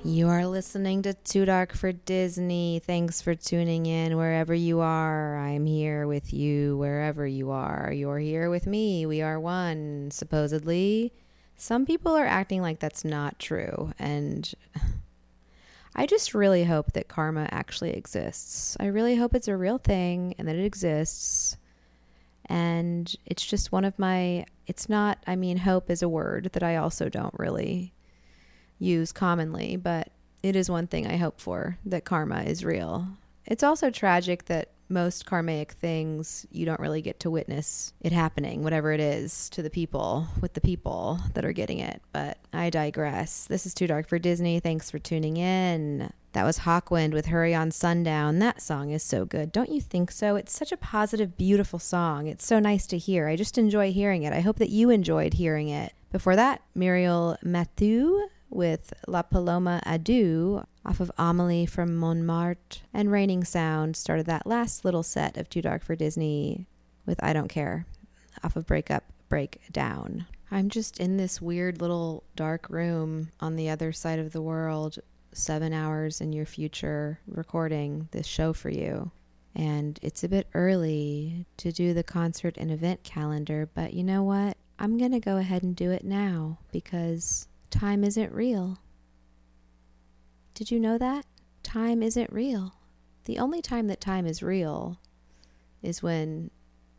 You are listening to Too Dark for Disney. Thanks for tuning in wherever you are. I'm here with you wherever you are. You're here with me. We are one, supposedly. Some people are acting like that's not true, and I just really hope that karma actually exists. I really hope it's a real thing and that it exists. And it's just one of my, it's not, I mean, hope is a word that I also don't really use commonly, but it is one thing I hope for, that karma is real. It's also tragic that most karmic things, you don't really get to witness it happening, whatever it is, to the people, with the people that are getting it. But I digress. This is Too Dark for Disney. Thanks for tuning in. That was Hawkwind with Hurry on Sundown. That song is so good. Don't you think so? It's such a positive, beautiful song. It's so nice to hear. I just enjoy hearing it. I hope that you enjoyed hearing it. Before that, Muriel Mathieu with La Paloma Adieu off of Amelie from Montmartre, and Raining Sound started that last little set of Too Dark for Disney with I Don't Care off of Breakdown. I'm just in this weird little dark room on the other side of the world, 7 hours in your future, recording this show for you. And it's a bit early to do the concert and event calendar, but you know what? I'm going to go ahead and do it now because time isn't real. Did you know that? Time isn't real. The only time that time is real is when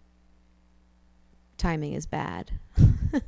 timing is bad. Do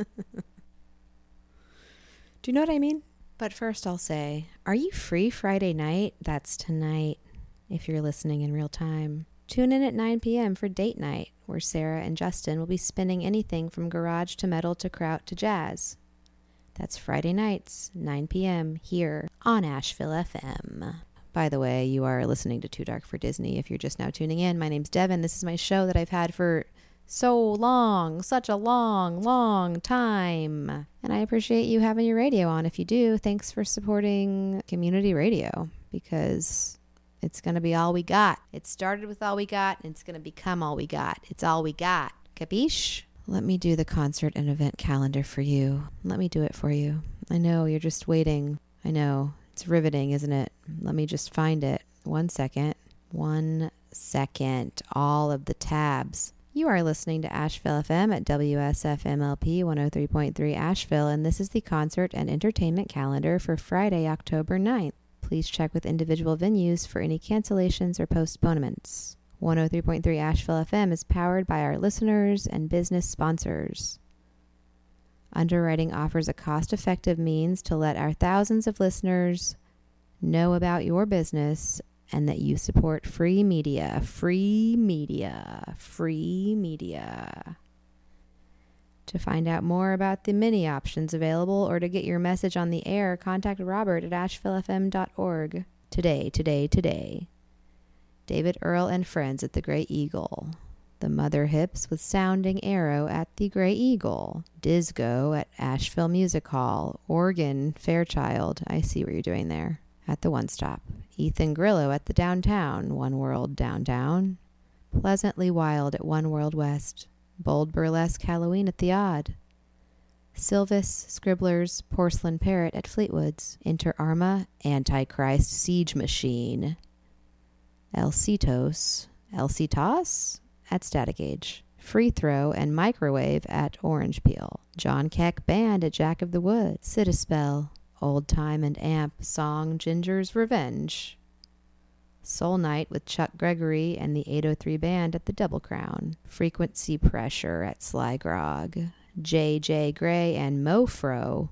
you know what I mean? But first I'll say, are you free Friday night? That's tonight, if you're listening in real time. Tune in at 9 p.m. for Date Night, where Sarah and Justin will be spinning anything from garage to metal to kraut to jazz. That's Friday nights, 9 p.m. here on Asheville FM. By the way, you are listening to Too Dark for Disney. If you're just now tuning in, my name's Devin. This is my show that I've had for so long, such a long time. And I appreciate you having your radio on. If you do, thanks for supporting community radio, because it's going to be all we got. It started with all we got, and it's going to become all we got. It's all we got. Capiche? Let me do the concert and event calendar for you. Let me do it for you. I know you're just waiting. I know. It's riveting, isn't it? Let me just find it. 1 second. 1 second. All of the tabs. You are listening to Asheville FM at WSFMLP 103.3 Asheville, and this is the concert and entertainment calendar for Friday, October 9th. Please check with individual venues for any cancellations or postponements. 103.3 Asheville FM is powered by our listeners and business sponsors. Underwriting offers a cost-effective means to let our thousands of listeners know about your business and that you support free media. Free media. Free media. To find out more about the many options available or to get your message on the air, contact Robert at ashevillefm.org. Today. David Earl and friends at the Grey Eagle. The Mother Hips with Sounding Arrow at the Grey Eagle. Disco at Asheville Music Hall. Organ Fairchild, I see what you're doing there, at the One Stop. Ethan Grillo at the Downtown, One World Downtown. Pleasantly Wild at One World West. Bold Burlesque Halloween at the Odd. Silvis Scribbler's Porcelain Parrot at Fleetwood's. Inter Arma Antichrist Siege Machine. Elcitos at Static Age. Free Throw and Microwave at Orange Peel. John Keck Band at Jack of the Woods. Citispell, Old Time and Amp Song Ginger's Revenge. Soul Night with Chuck Gregory and the 803 Band at the Double Crown. Frequency Pressure at Sly Grog. J.J. Gray and Mofro,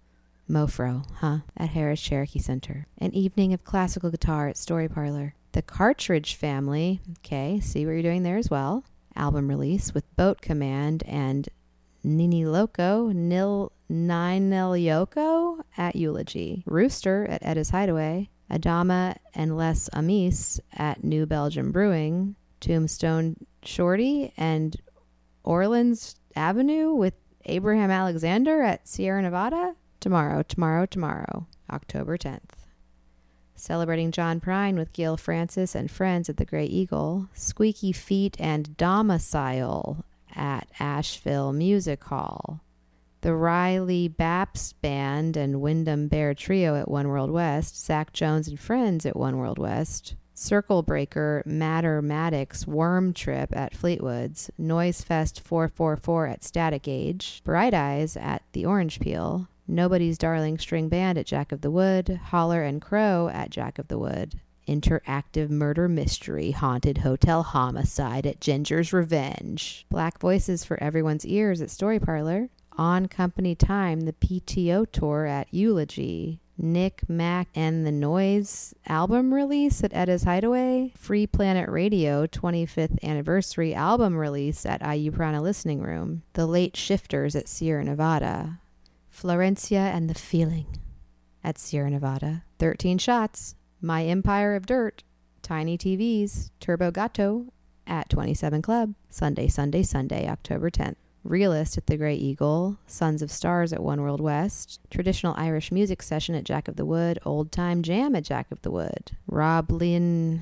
at Harris Cherokee Center. An evening of classical guitar at Story Parlor. The Cartridge Family, okay, see what you're doing there as well. Album release with Boat Command and Nini Loco, Nil Yoko at Eulogy. Rooster at Edda's Hideaway. Adama and Les Amis at New Belgium Brewing. Tombstone Shorty and Orleans Avenue with Abraham Alexander at Sierra Nevada. Tomorrow, October 10th. Celebrating John Prine with Gil Francis and friends at the Grey Eagle. Squeaky Feet and Domicile at Asheville Music Hall. The Riley Baps Band and Wyndham Bear Trio at One World West, Zach Jones and Friends at One World West, Circle Breaker Mattermatics Worm Trip at Fleetwood's, Noise Fest 444 at Static Age, Bright Eyes at the Orange Peel, Nobody's Darling String Band at Jack of the Wood, Holler and Crow at Jack of the Wood, Interactive Murder Mystery Haunted Hotel Homicide at Ginger's Revenge, Black Voices for Everyone's Ears at Story Parlor, On Company Time, the PTO Tour at Eulogy, Nick Mack and the Noise album release at Edda's Hideaway, Free Planet Radio 25th Anniversary album release at IU Prana Listening Room, The Late Shifters at Sierra Nevada, Florencia and the Feeling at Sierra Nevada, 13 Shots, My Empire of Dirt, Tiny TVs, Turbo Gato at 27 Club, Sunday, October 10th. Realist at the Grey Eagle, Sons of Stars at One World West, Traditional Irish Music Session at Jack of the Wood, Old Time Jam at Jack of the Wood, Roblin's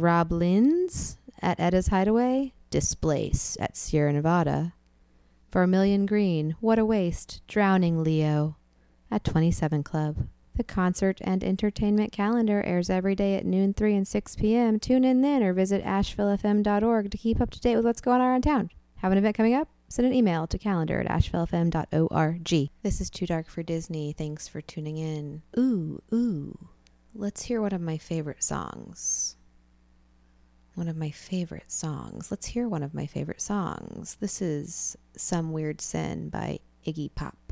at Edda's Hideaway, Displace at Sierra Nevada, Vermilion Green, What a Waste, Drowning Leo at 27 Club. The concert and entertainment calendar airs every day at noon, 3 and 6 p.m. Tune in then or visit ashevillefm.org to keep up to date with what's going on around town. Have an event coming up? Send an email to calendar@ashevillefm.org. This is Too Dark for Disney. Thanks for tuning in. Ooh. Let's hear one of my favorite songs. Let's hear one of my favorite songs. This is Some Weird Sin by Iggy Pop.